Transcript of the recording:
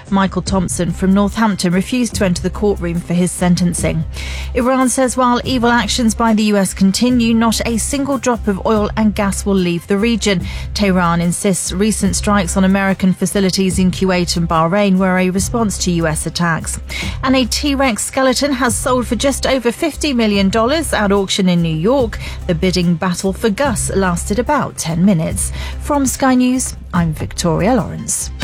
Michael Thompson from Northampton refused to enter the courtroom for his sentencing. Iran says while evil actions by the US continue, not a single drop of oil and gas will leave the region. Tehran insists recent strikes on American facilities in Kuwait and Bahrain were a response to US attacks. And a T-Rex skeleton has sold for just over $50 million at auction in New York. The bidding battle for Gus lasted about 10 minutes. From Sky News, I'm Victoria Lawrence.